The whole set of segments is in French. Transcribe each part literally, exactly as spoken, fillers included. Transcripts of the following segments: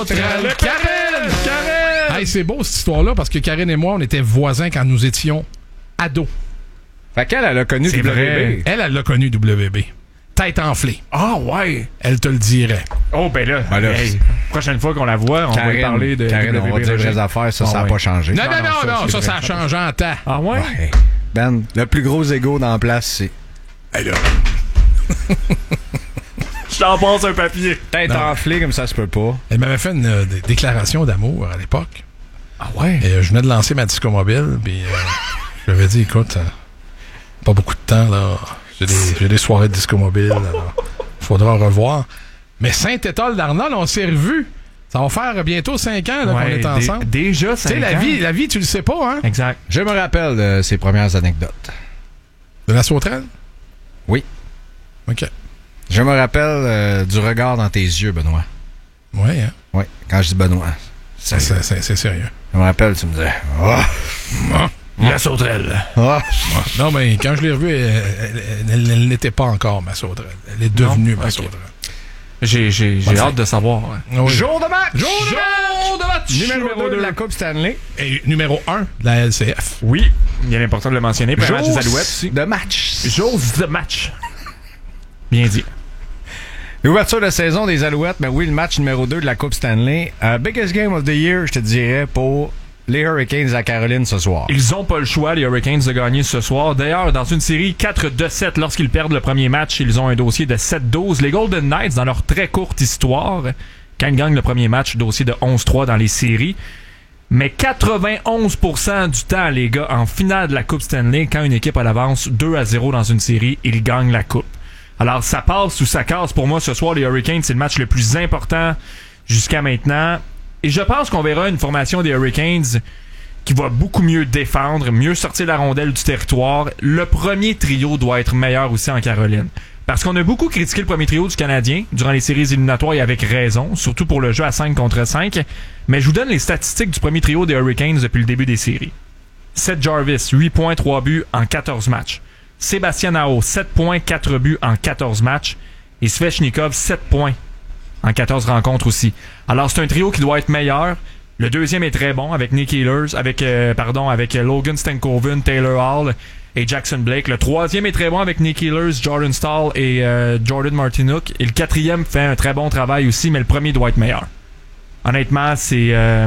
sauterelle. Karen! Karen! Hey, c'est beau cette histoire-là parce que Karen et moi, on était voisins quand nous étions ados. Fait qu'elle, elle a connu c'est W B. Vrai. Elle, elle l'a connu W B. Tête enflée. Ah, ouais. Elle te le dirait. Oh, ben là, ben là hey, prochaine fois qu'on la voit, on Karen, va lui parler de Karen, W B. on va dire vraies affaires, ça, oh, ça n'a ouais. pas changé. Non, non, non, non, non ça, ça a changé en temps. Ah, ouais? ouais. Ben, le plus gros égo dans la place, c'est... Elle a... Je t'en passe un papier. Tête enflée, comme ça se peut pas. Elle m'avait fait une euh, déclaration d'amour à l'époque. Ah ouais? Et euh, je venais de lancer ma disco mobile, puis euh, je lui avais dit, écoute, euh, pas beaucoup de temps, là. J'ai des, j'ai des soirées de disco mobile, alors faudra revoir. Mais Saint-Étoile d'Arnold, on s'est revus. Ça va faire bientôt cinq ans là, ouais, qu'on est ensemble. Dé- déjà cinq ans? Tu sais, la vie, la vie, tu le sais pas, hein? Exact. Je me rappelle de ses premières anecdotes. De la sauterelle? Oui. OK. Je me rappelle euh, du regard dans tes yeux, Benoît. Oui, hein? Oui, quand je dis Benoît. C'est, c'est, c'est, c'est sérieux. Je me rappelle, tu me disais... Oh. Oh. La sauterelle. Oh. Non, mais quand je l'ai revue, elle, elle, elle, elle n'était pas encore ma sauterelle. Elle est devenue non? ma okay. sauterelle. J'ai, j'ai, j'ai hâte de savoir. Ouais. Oui. Jour de match! Jour de, Jour de match! Numéro deux de la Coupe Stanley. Et numéro un de la L C F. Oui, il est important de le mentionner. Pour un match des Alouettes aussi. De match. Jour de match. Bien dit. L'ouverture de saison des Alouettes, ben oui, le match numéro deux de la Coupe Stanley. Uh, biggest game of the year, je te dirais, pour les Hurricanes à Caroline ce soir. Ils n'ont pas le choix, les Hurricanes, de gagner ce soir. D'ailleurs, dans une série quatre de sept, lorsqu'ils perdent le premier match, ils ont un dossier de sept douze. Les Golden Knights, dans leur très courte histoire, quand ils gagnent le premier match, dossier de onze trois dans les séries. Mais quatre-vingt-onze pour cent du temps, les gars, en finale de la Coupe Stanley, quand une équipe a l'avance deux à zéro dans une série, ils gagnent la Coupe. Alors, ça passe ou ça casse pour moi ce soir. Les Hurricanes, c'est le match le plus important jusqu'à maintenant. Et je pense qu'on verra une formation des Hurricanes qui va beaucoup mieux défendre, mieux sortir la rondelle du territoire. Le premier trio doit être meilleur aussi en Caroline. Parce qu'on a beaucoup critiqué le premier trio du Canadien durant les séries éliminatoires et avec raison, surtout pour le jeu à cinq contre cinq. Mais je vous donne les statistiques du premier trio des Hurricanes depuis le début des séries. Seth Jarvis, huit points, trois buts en quatorze matchs. Sébastien Aho, sept points, quatre buts en quatorze matchs. Et Svechnikov, sept points en quatorze rencontres aussi. Alors, c'est un trio qui doit être meilleur. Le deuxième est très bon avec Nick Ehlers, avec, euh, pardon, avec Logan Stankoven, Taylor Hall et Jackson Blake. Le troisième est très bon avec Nick Ehlers, Jordan Staal et euh, Jordan Martinook. Et le quatrième fait un très bon travail aussi, mais le premier doit être meilleur. Honnêtement, c'est... Euh,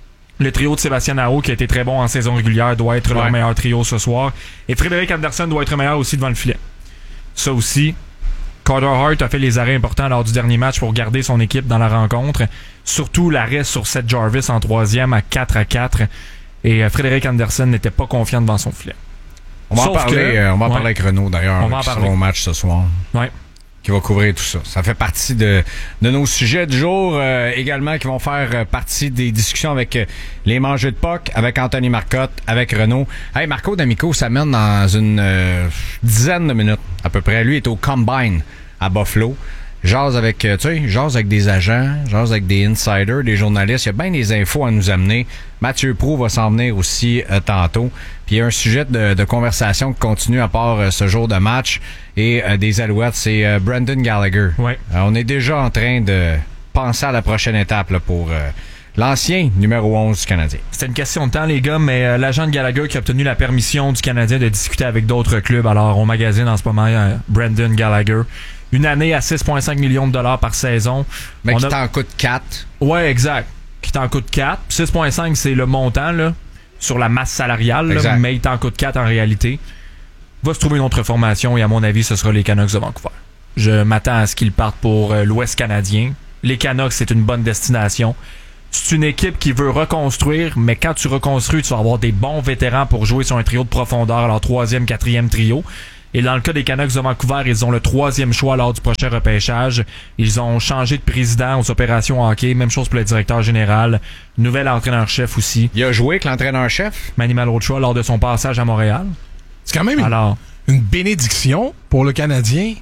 le trio de Sébastien Aho, qui a été très bon en saison régulière, doit être ouais. leur meilleur trio ce soir. Et Frédéric Andersen doit être meilleur aussi devant le filet. Ça aussi, Carter Hart a fait les arrêts importants lors du dernier match pour garder son équipe dans la rencontre. Surtout l'arrêt sur Seth Jarvis en troisième à quatre à quatre. Et Frédéric Andersen n'était pas confiant devant son filet. On va Sauf en parler, que, euh, on va en ouais. parler avec Renaud d'ailleurs, on va en qui parler. sera au match ce soir. Ouais. Qui va couvrir tout ça. Ça fait partie de, de nos sujets du jour euh, également, qui vont faire partie des discussions avec euh, les mangeux de P O C, avec Anthony Marcotte, avec Renaud. Hey, Marco D'Amico s'amène dans une euh, dizaine de minutes à peu près. Lui est au Combine à Buffalo. Jase avec, tu sais, jase avec des agents, jase avec des insiders, des journalistes. Il y a bien des infos à nous amener. Mathieu Proulx va s'en venir aussi euh, tantôt. Puis il y a un sujet de, de conversation qui continue à part euh, ce jour de match et euh, des Alouettes, c'est euh, Brendan Gallagher. Ouais. Euh, on est déjà en train de penser à la prochaine étape là, pour euh, l'ancien numéro onze du Canadien. C'était une question de temps, les gars, mais euh, l'agent de Gallagher qui a obtenu la permission du Canadien de discuter avec d'autres clubs. Alors, on magasine en ce moment euh, Brendan Gallagher. Une année à six virgule cinq millions de dollars par saison. Mais on qui a... t'en coûte quatre. Ouais, exact. Qui t'en coûte quatre. six virgule cinq, c'est le montant là, sur la masse salariale, là, mais il t'en coûte quatre en réalité. Va se trouver une autre formation et à mon avis, ce sera les Canucks de Vancouver. Je m'attends à ce qu'ils partent pour euh, l'Ouest canadien. Les Canucks, c'est une bonne destination. C'est une équipe qui veut reconstruire, mais quand tu reconstruis, tu vas avoir des bons vétérans pour jouer sur un trio de profondeur, leur troisième, quatrième trio. Et dans le cas des Canucks de Vancouver, ils ont le troisième choix lors du prochain repêchage. Ils ont changé de président aux opérations hockey. Même chose pour le directeur général. Nouvel entraîneur-chef aussi. Il a joué avec l'entraîneur-chef? Manny Malhotra lors de son passage à Montréal. C'est quand même une, Alors, une bénédiction pour le Canadien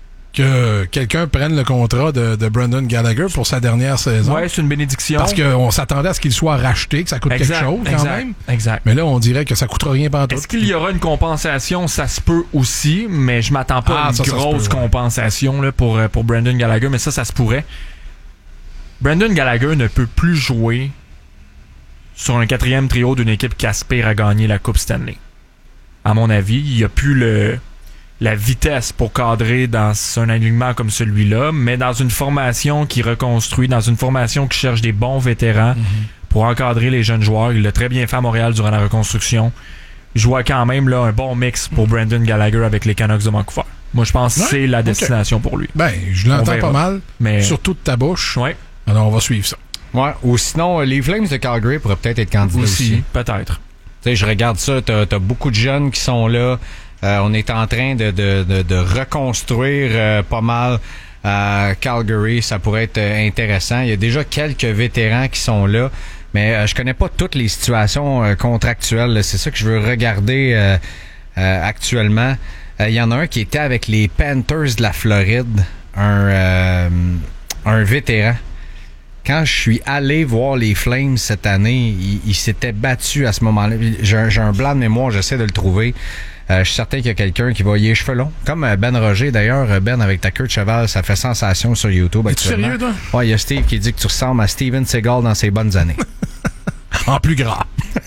que quelqu'un prenne le contrat de, de Brendan Gallagher pour sa dernière saison. Ouais, c'est une bénédiction. Parce qu'on s'attendait à ce qu'il soit racheté, que ça coûte exact, quelque chose quand exact, même. Exact. Mais là, on dirait que ça coûtera rien pantoute. Est-ce qu'il y aura une compensation? Ça se peut aussi, mais je m'attends pas ah, à une ça, grosse ça peut, ouais. compensation là, pour, pour Brendan Gallagher, mais ça, ça se pourrait. Brendan Gallagher ne peut plus jouer sur un quatrième trio d'une équipe qui aspire à gagner la Coupe Stanley. À mon avis, il n'y a plus le, la vitesse pour cadrer dans un alignement comme celui-là, mais dans une formation qui reconstruit, dans une formation qui cherche des bons vétérans mm-hmm. pour encadrer les jeunes joueurs. Il l'a très bien fait à Montréal durant la reconstruction. Il jouait quand même là, un bon mix pour Brendan Gallagher avec les Canucks de Vancouver. Moi, je pense que ouais, c'est la destination okay. pour lui. Ben, je l'entends pas mal, mais... surtout de ta bouche. Ouais. Alors, on va suivre ça. Ouais. Ou sinon, les Flames de Calgary pourraient peut-être être candidats aussi. aussi. Peut-être. Tu sais, je regarde ça, t'as, t'as beaucoup de jeunes qui sont là. Euh, on est en train de, de, de, de reconstruire euh, pas mal euh, Calgary. Ça pourrait être euh, intéressant. Il y a déjà quelques vétérans qui sont là. Mais euh, je connais pas toutes les situations euh, contractuelles. Là. C'est ça que je veux regarder euh, euh, actuellement. Il euh, y en a un qui était avec les Panthers de la Floride, un, euh, un vétéran. Quand je suis allé voir les Flames cette année, il, il s'était battu à ce moment-là. J'ai, j'ai un blanc de mémoire, j'essaie de le trouver. Euh, je suis certain qu'il y a quelqu'un qui va y les cheveux longs. Comme Ben Roger, d'ailleurs. Ben, avec ta queue de cheval, ça fait sensation sur YouTube actuellement. Es-tu sérieux, toi? Ouais, il y a Steve qui dit que tu ressembles à Steven Seagal dans ses bonnes années. En plus gras.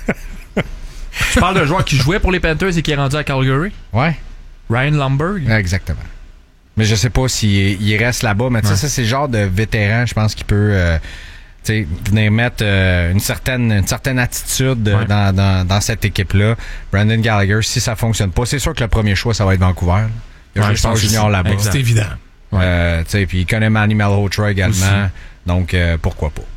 Tu parles d'un joueur qui jouait pour les Panthers et qui est rendu à Calgary? Ouais. Ryan Lumberg? Exactement. Mais je sais pas s'il il reste là-bas. Mais tu sais, ouais. ça, c'est le genre de vétéran, je pense, qui peut euh, venir mettre euh, une certaine une certaine attitude ouais. dans, dans, dans cette équipe-là. Brendan Gallagher, si ça fonctionne pas, c'est sûr que le premier choix, ça va être Vancouver. Il y a ouais, juste junior là-bas. C'est évident. Ouais. Euh, puis il connaît Manny Malhotra également. Aussi. Donc, euh, pourquoi pas.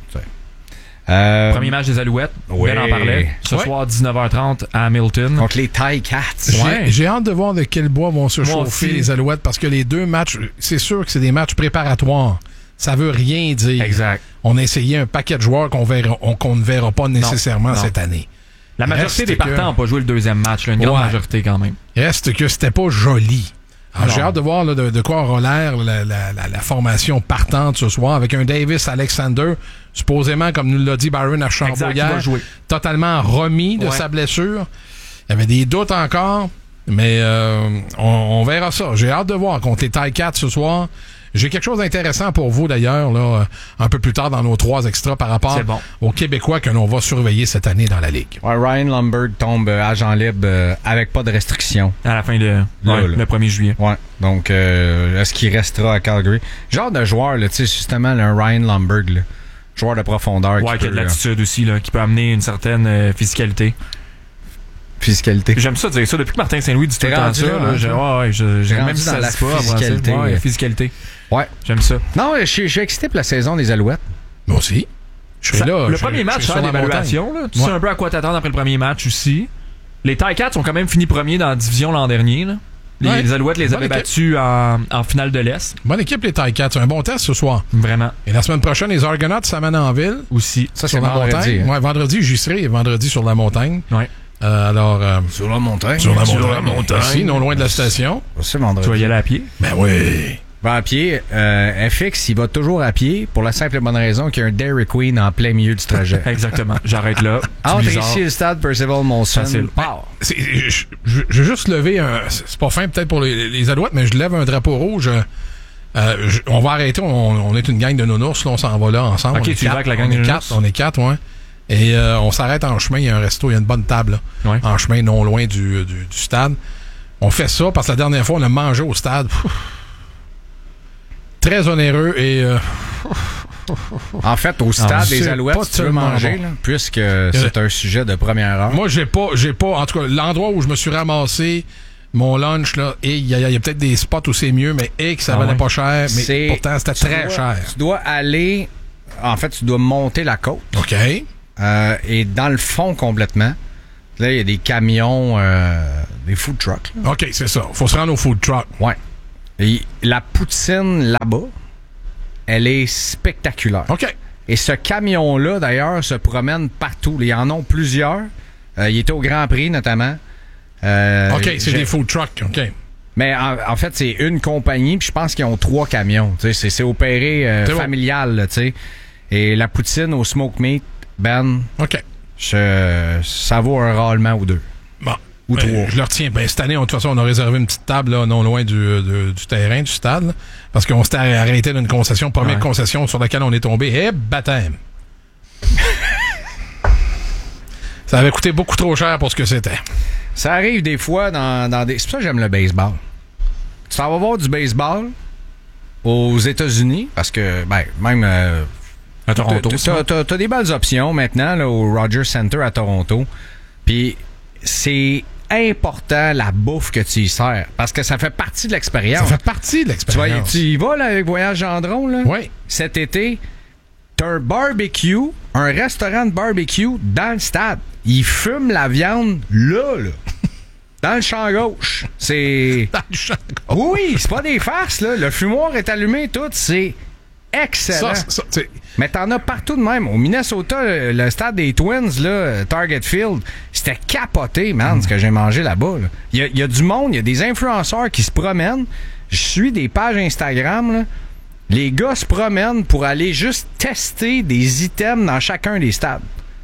Euh, Premier match des Alouettes, oui. Ben en parlait. Ce ouais. soir, dix-neuf heures trente à Hamilton. Contre les Ticats. Ouais. J'ai, j'ai hâte de voir de quel bois vont se Moi chauffer aussi. les Alouettes parce que les deux matchs, c'est sûr que c'est des matchs préparatoires. Ça veut rien dire. Exact. On a essayé un paquet de joueurs qu'on, verra, on, qu'on ne verra pas nécessairement non, non. cette année. La majorité Reste des partants n'ont que... pas joué le deuxième match. Là, une ouais. grande majorité quand même. Reste que c'était pas joli. Alors, j'ai hâte de voir là, de, de quoi aura l'air la, la, la, la formation partante ce soir avec un Davis Alexander, supposément, comme nous l'a dit Byron Archambault hier, totalement remis de ouais. sa blessure. Il y avait des doutes encore, mais euh, on, on verra ça. J'ai hâte de voir contre les Ticats ce soir. J'ai quelque chose d'intéressant pour vous d'ailleurs, là, un peu plus tard dans nos trois extras par rapport bon. aux Québécois que l'on va surveiller cette année dans la Ligue. Ouais, Ryan Lumberg tombe euh, agent libre euh, avec pas de restrictions. À la fin de là, ouais, là. le premier juillet. Ouais. Donc, euh, est-ce qu'il restera à Calgary? Genre de joueur, tu sais, justement, le Ryan Lumberg, là, joueur de profondeur. Ouais, qui, qui a de l'attitude là. aussi, là, qui peut amener une certaine euh, physicalité. Physicalité. J'aime ça dire ça. Depuis que Martin Saint-Louis dit tout le temps ça, là, là, j'ai, ouais, ouais, je, j'ai même si ça la se pas, physicalité. Ouais, physicalité. Ouais. J'aime ça. Non, je suis excité pour la saison des Alouettes. Moi aussi. Je suis ça, là. Le je, premier match, c'est l'évaluation. Là. Tu ouais. sais un peu à quoi t'attendre après le premier match aussi. Les Ticats ont quand même fini premier dans la division l'an dernier. Là. Les, ouais. les Alouettes les Bonne avaient équipe. battus en, en finale de l'Est. Bonne équipe, les Ticats. C'est un bon test ce soir. Vraiment. Et la semaine prochaine, les Argonauts s'amènent en ville. Aussi. Ça, c'est sur la montagne. Hein. Ouais, vendredi, j'y serai. Vendredi sur la montagne. Ouais. Euh, alors, euh, sur la montagne. Sur la sur montagne. La montagne. Aussi, non loin de la station. C'est vendredi. Tu vas y aller à pied? Ben oui. Va à pied. Euh, F X, il va toujours à pied pour la simple et bonne raison qu'il y a un Dairy Queen en plein milieu du trajet. Exactement. J'arrête là. Entre ici le stade Percival Molson. Facile. C'est, je, je, je vais juste lever un... C'est pas fin peut-être pour les, les Alouettes, mais je lève un drapeau rouge. Euh, je, on va arrêter. On, on est une gang de nounours. Là, on s'en va là ensemble. Ok, on est tu quatre, vas avec la gang on de est nounours? Quatre, on est quatre, ouais. Et euh, on s'arrête en chemin. Il y a un resto, il y a une bonne table là, ouais. en chemin non loin du, du, du stade. On fait ça parce que la dernière fois, on a mangé au stade. Très onéreux et... Euh... En fait, au stade ah, des Alouettes, si tu veux manger, bon. là, puisque c'est un sujet de première heure. Moi, j'ai pas, j'ai pas... En tout cas, l'endroit où je me suis ramassé mon lunch, là, et il y, y a peut-être des spots où c'est mieux, mais et que ça ah valait ouais. pas cher, mais c'est, pourtant, c'était très dois, cher. Tu dois aller... En fait, tu dois monter la côte. OK. Euh, et dans le fond, complètement, là, il y a des camions, euh, des food trucks. Là. OK, c'est ça. Faut se rendre au food truck. Ouais. Et la poutine là-bas, elle est spectaculaire. OK. Et ce camion-là, d'ailleurs, se promène partout. Il y en a plusieurs. Euh, il était au Grand Prix, notamment. Euh, OK, c'est j'ai... des food trucks. OK. Mais en, en fait, c'est une compagnie, puis je pense qu'ils ont trois camions. C'est, c'est opéré euh, c'est familial, tu sais. Et la poutine au smoke meat, Ben, OK. Je, ça vaut un râlement ou deux. Bon. ou ben, trois? Je leur tiens. Ben, cette année, de toute façon, on a réservé une petite table là, non loin du, de, du terrain, du stade, là, parce qu'on s'était arrêté d'une concession, première ouais. concession sur laquelle on est tombé. Eh, baptême! Ça avait coûté beaucoup trop cher pour ce que c'était. Ça arrive des fois dans, dans des... C'est pour ça que j'aime le baseball. Tu t'en vas voir du baseball aux États-Unis, parce que, ben, même... Euh, à Toronto. T'as, t'as, t'as des belles options maintenant là, au Rogers Center à Toronto. Puis c'est important la bouffe que tu y sers, parce que ça fait partie de l'expérience. Ça fait partie de l'expérience. Tu, vas, tu y vas là, avec Voyage Gendron, là? Oui. Cet été, t'as un barbecue, un restaurant de barbecue dans le stade. Ils fument la viande là, là. Dans le champ gauche. C'est... Dans le champ gauche. Oui, c'est pas des farces, là. Le fumoir est allumé, tout. C'est excellent. Ça, ça, c'est... Mais t'en as partout de même. Au Minnesota, le, le stade des Twins, là, Target Field, c'était capoté, man, mm. ce que j'ai mangé là-bas. Là. Il, y a, il y a du monde, il y a des influenceurs qui se promènent. Je suis des pages Instagram, là. Les gars se promènent pour aller juste tester des items dans chacun des stades.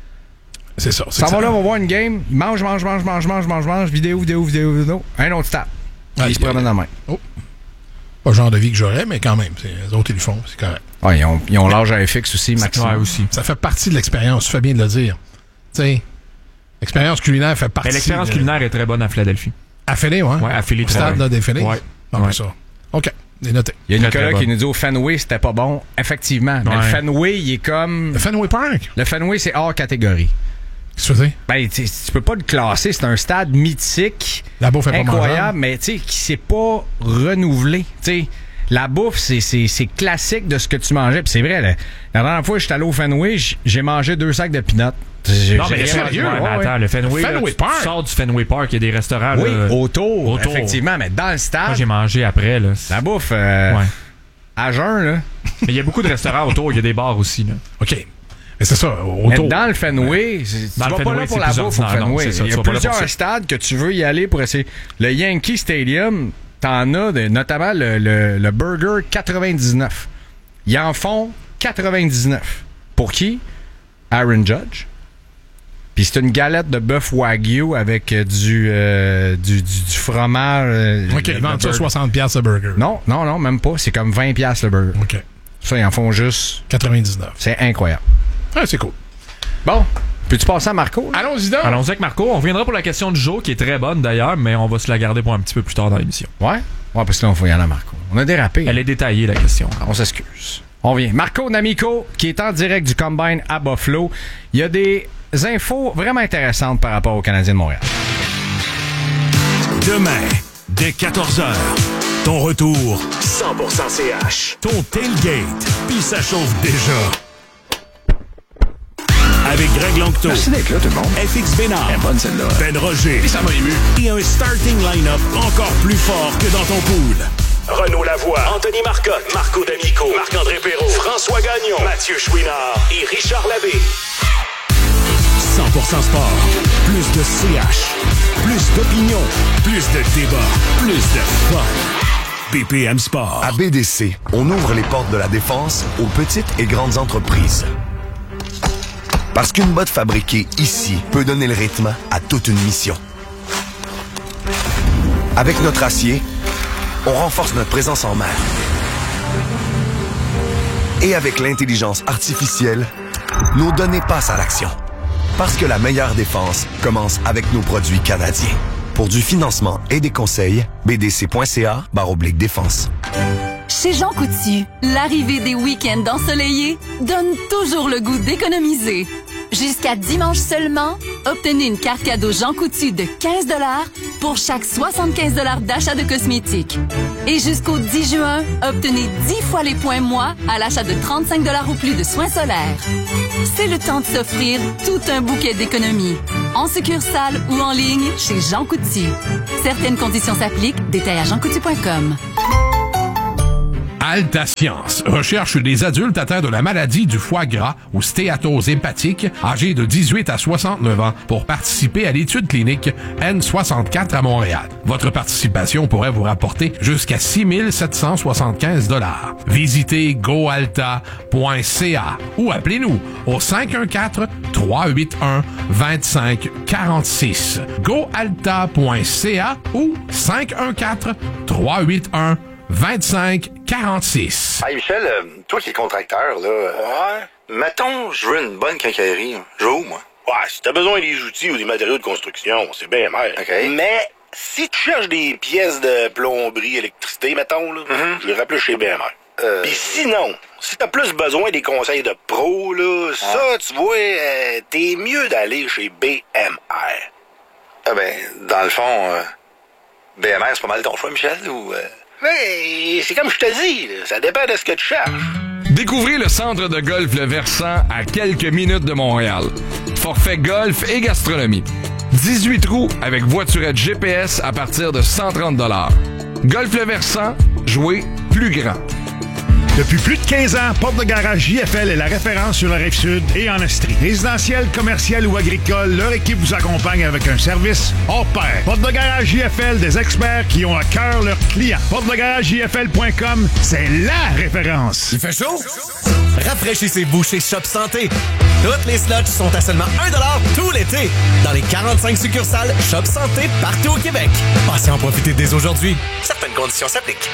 C'est ça. C'est ça ça va là, on va voir une game. Ils mangent, mangent, mangent, mangent, mangent, mangent, mangent. Vidéo, vidéo, vidéo, vidéo. Un autre stade. Ah, ils se promènent dans la main. Oh. Pas le genre de vie que j'aurais, mais quand même. C'est, les autres, ils le font. C'est correct. Ouais, ils ont, ils ont l'âge à F X aussi, Maxime. Ouais, aussi. Ça fait partie de l'expérience. Tu fais bien de le dire. Tu sais, l'expérience culinaire fait partie. Mais l'expérience de... culinaire est très bonne à Philadelphie. À Philly, ouais. Ouais, à Philly. Au stade, là, des Philly. Ouais. Non, ouais. ça. OK. C'est noté. Il y a Très, Nicolas très qui nous dit au Fenway, c'était pas bon. Effectivement. Mais ouais. le Fenway, il est comme. Le Fenway Park. Le Fenway, c'est hors catégorie. Qu'est-ce que tu veux dire? Ben, tu peux pas le classer. C'est un stade mythique. La bouffe est pas incroyable, mangeable. mais tu sais, qui s'est pas renouvelé. Tu sais, la bouffe, c'est, c'est, c'est classique de ce que tu mangeais. Puis c'est vrai, là, la dernière fois que j'étais allé au Fenway, j'ai mangé deux sacs de peanuts. J'ai, non, mais j'ai sérieux, ouais, mais ouais. attends, le Fenway, Fenway là, Park. tu sors du Fenway Park, il y a des restaurants. Oui, là, autour, autour, effectivement, mais dans le stade. Moi, j'ai mangé après. Là. La bouffe, euh, ouais. à jeun, là. Mais il y a beaucoup de restaurants autour, il y a des bars aussi. Là. OK. Mais c'est ça, autour. Mais dans le Fenway, tu dans vas le pas Fenway, là pour c'est la plus bouffe au ordinaire, non, Fenway. c'est ça, il y tu a vas pas là plusieurs pour ça. stades que tu veux y aller pour essayer. Le Yankee Stadium, t'en as de, notamment le, le, le Burger quatre-vingt-dix-neuf. Ils en font quatre-vingt-dix-neuf. Pour qui? Aaron Judge. Puis c'est une galette de bœuf Wagyu avec euh, du, euh, du, du, du fromage. Euh, OK, ils vendent ça soixante dollars le burger. Non, non, non, même pas. C'est comme vingt dollars le burger. OK. Ça, ils en font juste. quatre-vingt-dix-neuf. C'est incroyable. Ah, c'est cool. Bon, peux-tu passer à Marco? Là? Allons-y donc. Allons-y avec Marco. On reviendra pour la question du jour, qui est très bonne d'ailleurs, mais on va se la garder pour un petit peu plus tard dans l'émission. Ouais? Ouais, parce que là, on faut y aller à Marco. On a dérapé. Elle est détaillée, la question. On s'excuse. On vient. Marco D'Amico, qui est en direct du Combine à Buffalo. Il y a des infos vraiment intéressantes par rapport aux Canadiens de Montréal. Demain, dès quatorze heures, ton retour cent pour cent C H. Ton tailgate, puis ça chauffe déjà. Avec Greg Lanctot. Merci d'être là, tout le monde. F X Bénard. Elle est bonne, celle-là. Ben Roger. Puis ça m'a ému. Et un starting line-up encore plus fort que dans ton pool. Renaud Lavoie, Anthony Marcotte, Marco D'Amico, Marc-André Perrault, François Gagnon, Mathieu Chouinard et Richard Labbé. cent pour cent sport. Plus de C H. Plus d'opinion. Plus de débat. Plus de fun. B P M Sport. À B D C, on ouvre les portes de la défense aux petites et grandes entreprises. Parce qu'une botte fabriquée ici peut donner le rythme à toute une mission. Avec notre acier, on renforce notre présence en mer. Et avec l'intelligence artificielle, nos données passent à l'action. Parce que la meilleure défense commence avec nos produits canadiens. Pour du financement et des conseils, b d c point c a barre oblique défense. Chez Jean Coutu, l'arrivée des week-ends ensoleillés donne toujours le goût d'économiser. Jusqu'à dimanche seulement, obtenez une carte cadeau Jean Coutu de quinze dollars pour chaque soixante-quinze dollars d'achat de cosmétiques. Et jusqu'au dix juin, obtenez dix fois les points moi à l'achat de trente-cinq dollars ou plus de soins solaires. C'est le temps de s'offrir tout un bouquet d'économies. En succursale ou en ligne chez Jean Coutu. Certaines conditions s'appliquent. Détails à jean coutu point com. Alta Science recherche des adultes atteints de la maladie du foie gras ou stéatose hépatique, âgés de dix-huit à soixante-neuf ans, pour participer à l'étude clinique N soixante-quatre à Montréal. Votre participation pourrait vous rapporter jusqu'à six mille sept cent soixante-quinze dollars. Visitez goalta point c a ou appelez-nous au cinq un quatre, trois huit un, deux cinq quatre six. goalta point c a ou cinq un quatre, trois huit un, vingt-cinq quarante-six. Hey Michel, euh, toi qui es contracteur, là, euh, ouais. Mettons, je veux une bonne quincaillerie. Je vais où, moi? Ouais, si t'as besoin des outils ou des matériaux de construction, c'est bien mal. OK. Mais si tu cherches des pièces de plomberie, électricité, mettons, là, Mm-hmm. je les rappelle chez B M R. Euh... Puis sinon, si t'as plus besoin des conseils de pro, là, ça, Ah. tu vois, euh, t'es mieux d'aller chez B M R. Ah ben, dans le fond, euh, B M R, c'est pas mal ton choix, Michel, ou... Euh... Mais c'est comme je te dis, là, ça dépend de ce que tu cherches. Découvrez le centre de golf Le Versant à quelques minutes de Montréal. Forfait golf et gastronomie. dix-huit trous avec voiturette G P S à partir de cent trente dollars. Golf Le Versant, jouez plus grand. Depuis plus de quinze ans, Porte de Garage J F L est la référence sur la Rive-Sud et en Estrie. Résidentiel, commercial ou agricole, leur équipe vous accompagne avec un service hors pair. Porte de Garage J F L, des experts qui ont à cœur leurs clients. porte de garage j f l point com, c'est la référence. Il fait chaud? Rafraîchissez-vous chez Shop Santé. Toutes les slots sont à seulement un dollar tout l'été dans les quarante-cinq succursales Shop Santé partout au Québec. Passez en profiter dès aujourd'hui. Certaines conditions s'appliquent.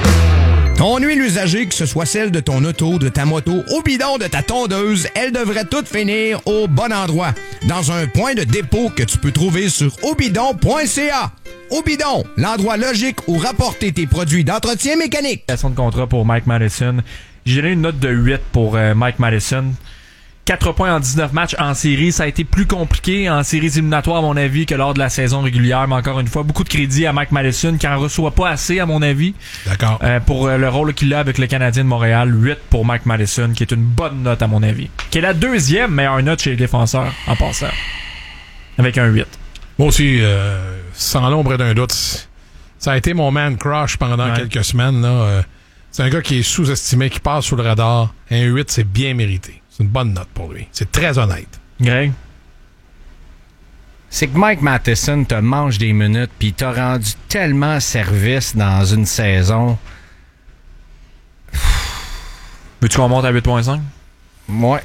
Ton huile usagée, que ce soit celle de ton auto, de ta moto, au bidon de ta tondeuse, elle devrait toutes finir au bon endroit. Dans un point de dépôt que tu peux trouver sur obidon point c a. Obidon, l'endroit logique où rapporter tes produits d'entretien mécanique. De contrat pour Mike Madison. J'ai donné une note de huit pour euh, Mike Madison. quatre points en dix-neuf matchs en série. Ça a été plus compliqué en séries éliminatoires, à mon avis, que lors de la saison régulière. Mais encore une fois, beaucoup de crédit à Mike Madison, qui en reçoit pas assez, à mon avis. D'accord. Euh, pour euh, le rôle qu'il a avec le Canadien de Montréal. huit pour Mike Madison, qui est une bonne note, à mon avis. Qui est la deuxième meilleure note chez les défenseurs, en passant. Avec un huit. Moi aussi, euh, sans l'ombre d'un doute, ça a été mon man crush pendant Ouais. quelques semaines, là. Euh, c'est un gars qui est sous-estimé, qui passe sous le radar. Un huit, c'est bien mérité. C'est une bonne note pour lui. C'est très honnête. Greg? C'est que Mike Matheson te mange des minutes puis il t'a rendu tellement service dans une saison. Veux-tu qu'on monte à huit virgule cinq? Ouais.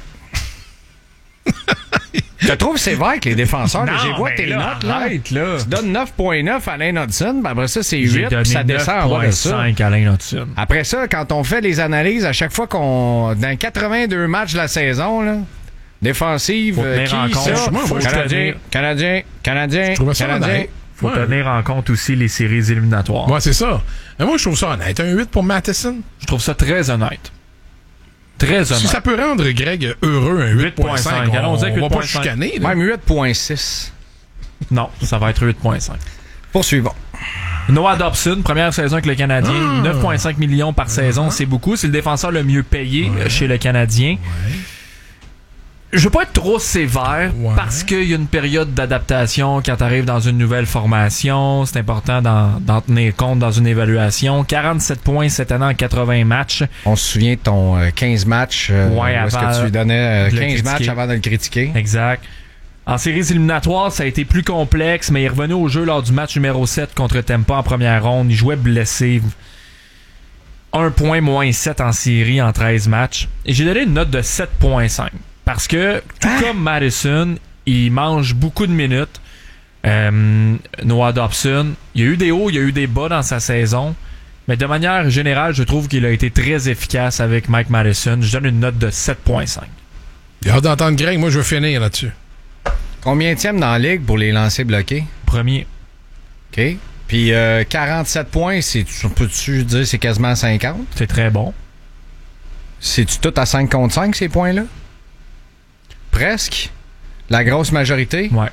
Je te trouve sévère avec les défenseurs. Non, J'ai vois mais tes là, notes. Là. arrête, là. Tu donnes neuf virgule neuf à Alain Hudson, puis après ça, c'est J'ai huit, donné puis ça descend en bas de ça. neuf virgule cinq à Alain Hudson. Après ça, quand on fait les analyses, à chaque fois qu'on... Dans quatre-vingt-deux matchs de la saison, là, défensive, Faut euh, tenir en qui compte. ça? Moi, moi, je Canadien, tenais- Canadien, Canadien, Je trouvais ça Canadien. honnête. Faut Ouais. tenir en compte aussi les séries éliminatoires. Ouais, c'est ça. Mais moi, je trouve ça honnête. Un huit pour Matheson. Je trouve ça très honnête. Très Si honnête. ça peut rendre Greg heureux, un huit virgule cinq, on, Allons-y avec on va pas huit virgule cinq. chicaner. là. Même huit virgule six. Non, ça va être huit virgule cinq. Poursuivons. Noah Dobson, première saison avec le Canadien, Ah. neuf virgule cinq millions par saison, c'est beaucoup. C'est le défenseur le mieux payé Ouais. euh, chez le Canadien. Je veux pas être trop sévère Ouais. parce qu'il y a une période d'adaptation quand tu arrives dans une nouvelle formation. C'est important d'en, d'en tenir compte dans une évaluation. quarante-sept points cette année en quatre-vingts matchs. On se souvient de ton euh, quinze matchs. Euh, Ouais, où est-ce avant que tu lui donnais euh, de le quinze matchs critiquer. avant de le critiquer? Exact. En séries éliminatoires, ça a été plus complexe, mais il est revenu au jeu lors du match numéro sept contre Tampa en première ronde. Il jouait blessé. un point moins sept en série en treize matchs. Et j'ai donné une note de sept virgule cinq. Parce que, tout comme Madison, il mange beaucoup de minutes. Euh, Noah Dobson, il y a eu des hauts, il y a eu des bas dans sa saison. Mais de manière générale, je trouve qu'il a été très efficace avec Mike Madison. Je donne une note de sept virgule cinq. J'ai hâte d'entendre Greg. Moi, je veux finir là-dessus. Combienième dans la ligue pour les lancers bloqués? Premier. OK. Puis euh, quarante-sept points, c'est, peux-tu dire c'est quasiment cinquante? C'est très bon. C'est-tu tout à cinq contre cinq, ces points-là? Presque. La grosse majorité? Ouais.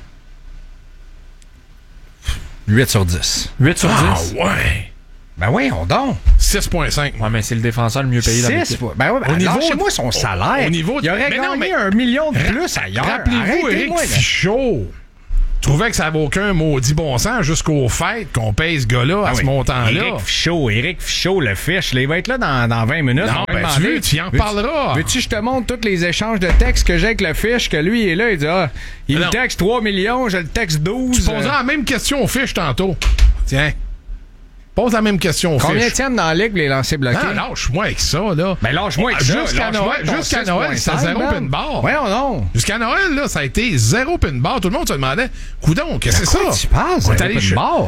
huit sur dix. huit sur Ah, dix. ouais. Ben oui, on donne. six virgule cinq. Ouais, mais c'est le défenseur le mieux payé dans six. l'équipe. Ben ouais, ben Au niveau- chez moi son salaire. au niveau de- Il aurait mais gagné non, mais- un million de plus ailleurs. Rappelez-vous, Éric Arrêtez-moi, là. Fichaud. Je trouvais que ça n'avait aucun maudit bon sens jusqu'au fait qu'on paye ce gars-là à Ah ce oui. montant-là. Éric Fichaud, Éric Fichaud, le fiche. Il va être là dans, dans vingt minutes. Non, On va ben, demander, tu veux, tu y en veux-tu- reparleras. Veux-tu que je te montre tous les échanges de textes que j'ai avec le fiche, que lui, il est là, il dit, ah, il Mais me non. texte trois millions, je le texte douze. Tu poseras la même question au fiche tantôt. Tiens. Pose la même question au Combien fiche. tiennent dans la ligue les lancers bloqués? Non, lâche-moi avec ça, là. Ben, lâche-moi avec ça. Jusqu'à Lâche-moi Noël, ton jusqu'à six Noël, c'était point cinq, zéro man. pin-bar. Voyons non. Jusqu'à Noël, là, ça a été zéro pin-bar. Tout le monde se demandait, coudon, qu'est-ce que c'est quoi ça? tu parles, On zéro est allé pin-bar?